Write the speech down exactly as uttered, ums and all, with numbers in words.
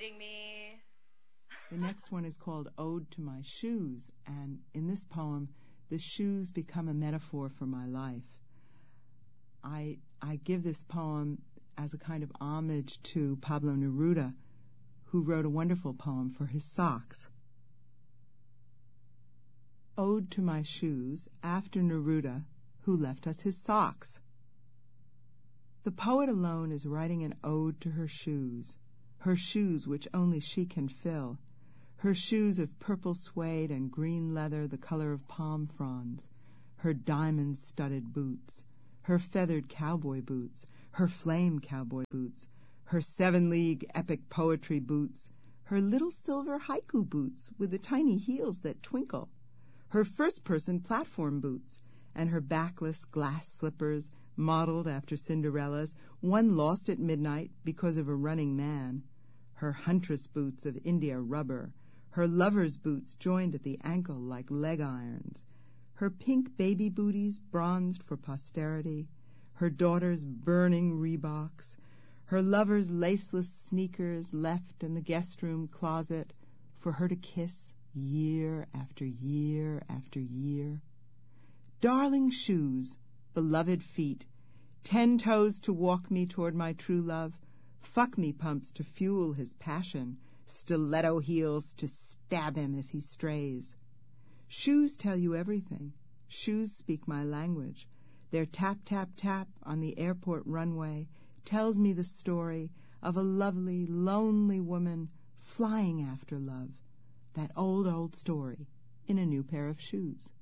leaving me. The next one is called Ode to My Shoes, and in this poem, the shoes become a metaphor for my life. I I give this poem as a kind of homage to Pablo Neruda, who wrote a wonderful poem for his socks. Ode to My Shoes, after Neruda, who left us his socks. The poet alone is writing an ode to her shoes, her shoes which only she can fill, her shoes of purple suede and green leather the color of palm fronds, her diamond-studded boots, her feathered cowboy boots, her flame cowboy boots, her seven-league epic poetry boots, her little silver haiku boots with the tiny heels that twinkle, her first-person platform boots, and her backless glass slippers modeled after Cinderella's, one lost at midnight because of a running man, her huntress boots of India rubber, her lover's boots joined at the ankle like leg irons, her pink baby booties bronzed for posterity, her daughter's burning Reeboks, her lover's laceless sneakers left in the guest room closet for her to kiss year after year after year. Darling shoes, beloved feet, ten toes to walk me toward my true love, fuck me pumps to fuel his passion, stiletto heels to stab him if he strays. Shoes tell you everything. Shoes speak my language. Their tap, tap, tap on the airport runway tells me the story of a lovely, lonely woman flying after love. That old, old story in a new pair of shoes.